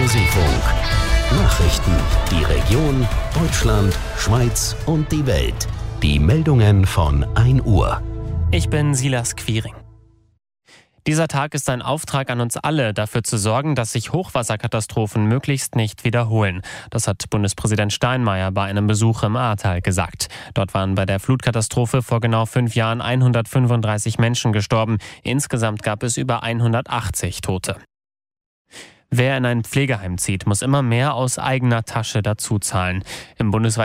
Seefunk. Nachrichten, die Region, Deutschland, Schweiz und die Welt. Die Meldungen von 1 Uhr. Ich bin Silas Quiring. Dieser Tag ist ein Auftrag an uns alle, dafür zu sorgen, dass sich Hochwasserkatastrophen möglichst nicht wiederholen. Das hat Bundespräsident Steinmeier bei einem Besuch im Ahrtal gesagt. Dort waren bei der Flutkatastrophe vor genau 5 Jahren 135 Menschen gestorben. Insgesamt gab es über 180 Tote. Wer in ein Pflegeheim zieht, muss immer mehr aus eigener Tasche dazuzahlen. Im bundesweiten